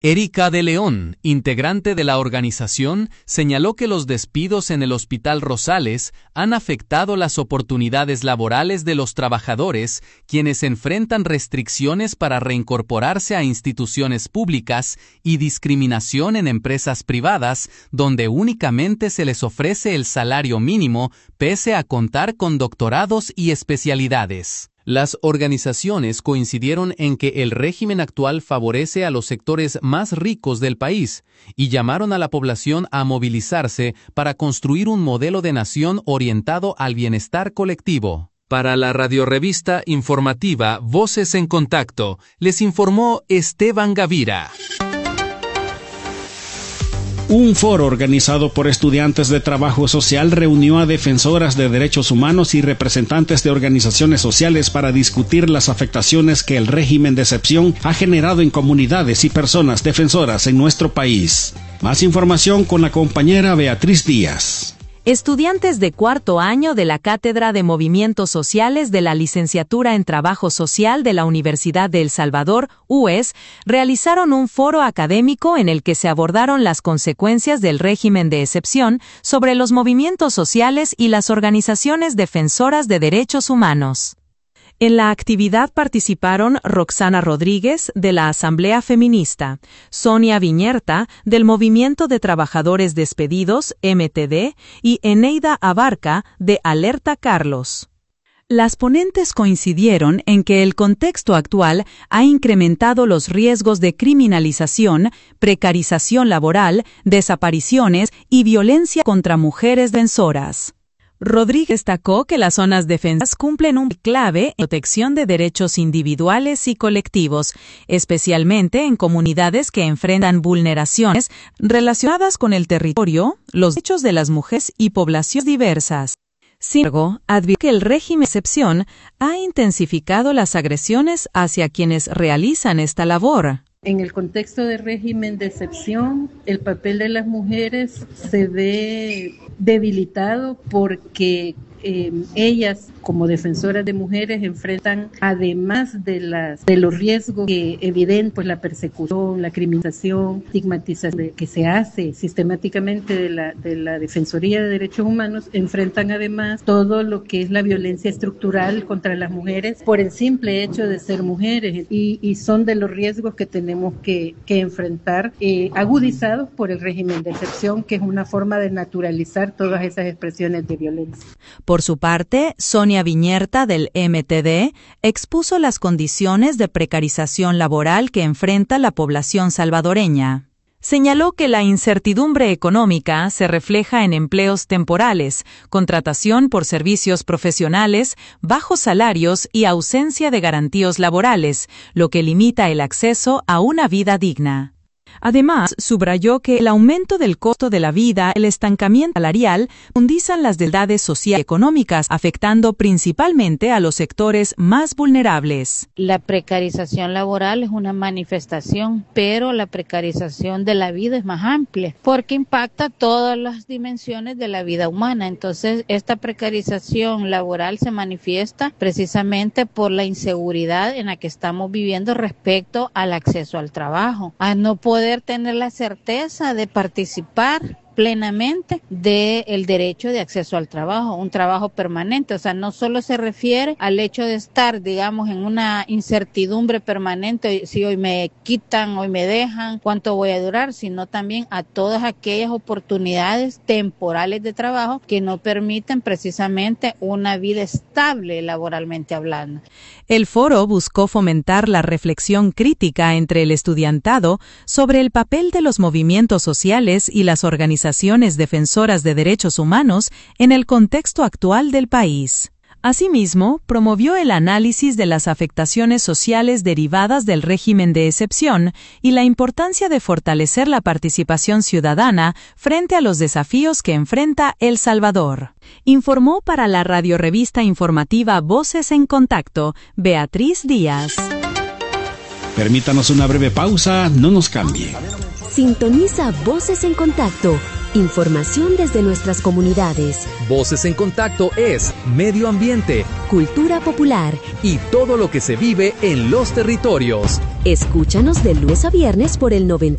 Erika de León, integrante de la organización, señaló que los despidos en el Hospital Rosales han afectado las oportunidades laborales de los trabajadores, quienes enfrentan restricciones para reincorporarse a instituciones públicas y discriminación en empresas privadas, donde únicamente se les ofrece el salario mínimo, pese a contar con doctorados y especialidades. Las organizaciones coincidieron en que el régimen actual favorece a los sectores más ricos del país y llamaron a la población a movilizarse para construir un modelo de nación orientado al bienestar colectivo. Para la radiorevista informativa Voces en Contacto, les informó Esteban Gavira. Un foro organizado por estudiantes de trabajo social reunió a defensoras de derechos humanos y representantes de organizaciones sociales para discutir las afectaciones que el régimen de excepción ha generado en comunidades y personas defensoras en nuestro país. Más información con la compañera Beatriz Díaz. Estudiantes de cuarto año de la Cátedra de Movimientos Sociales de la Licenciatura en Trabajo Social de la Universidad de El Salvador, UES, realizaron un foro académico en el que se abordaron las consecuencias del régimen de excepción sobre los movimientos sociales y las organizaciones defensoras de derechos humanos. En la actividad participaron Roxana Rodríguez, de la Asamblea Feminista, Sonia Viñerta, del Movimiento de Trabajadores Despedidos, MTD, y Eneida Abarca, de Alerta Carlos. Las ponentes coincidieron en que el contexto actual ha incrementado los riesgos de criminalización, precarización laboral, desapariciones y violencia contra mujeres defensoras. Rodríguez destacó que las zonas defensivas cumplen un papel clave en la protección de derechos individuales y colectivos, especialmente en comunidades que enfrentan vulneraciones relacionadas con el territorio, los derechos de las mujeres y poblaciones diversas. Sin embargo, advirtió que el régimen de excepción ha intensificado las agresiones hacia quienes realizan esta labor. En el contexto de régimen de excepción, el papel de las mujeres se ve debilitado porque ellas, como defensoras de mujeres, enfrentan, además de los riesgos que evidencian, pues la persecución, la criminalización, estigmatización que se hace sistemáticamente de la Defensoría de Derechos Humanos, enfrentan además todo lo que es la violencia estructural contra las mujeres por el simple hecho de ser mujeres, y son de los riesgos que tenemos que enfrentar, agudizados por el régimen de excepción, que es una forma de naturalizar todas esas expresiones de violencia. Por su parte, Sonia Viñerta, del MTD, expuso las condiciones de precarización laboral que enfrenta la población salvadoreña. Señaló que la incertidumbre económica se refleja en empleos temporales, contratación por servicios profesionales, bajos salarios y ausencia de garantías laborales, lo que limita el acceso a una vida digna. Además, subrayó que el aumento del costo de la vida y el estancamiento salarial profundizan las desigualdades sociales y económicas, afectando principalmente a los sectores más vulnerables. La precarización laboral es una manifestación, pero la precarización de la vida es más amplia, porque impacta todas las dimensiones de la vida humana. Entonces, esta precarización laboral se manifiesta precisamente por la inseguridad en la que estamos viviendo respecto al acceso al trabajo, a no poder tener la certeza de participar plenamente del derecho de acceso al trabajo, un trabajo permanente. O sea, no solo se refiere al hecho de estar, digamos, en una incertidumbre permanente, si hoy me quitan, hoy me dejan, cuánto voy a durar, sino también a todas aquellas oportunidades temporales de trabajo que no permiten precisamente una vida estable laboralmente hablando. El foro buscó fomentar la reflexión crítica entre el estudiantado sobre el papel de los movimientos sociales y las organizaciones defensoras de derechos humanos en el contexto actual del país. Asimismo, promovió el análisis de las afectaciones sociales derivadas del régimen de excepción y la importancia de fortalecer la participación ciudadana frente a los desafíos que enfrenta El Salvador. Informó para la radiorevista informativa Voces en Contacto, Beatriz Díaz. Permítanos una breve pausa, no nos cambie. Sintoniza Voces en Contacto. Información desde nuestras comunidades. Voces en Contacto es medio ambiente, cultura popular y todo lo que se vive en los territorios. Escúchanos de lunes a viernes por el 90.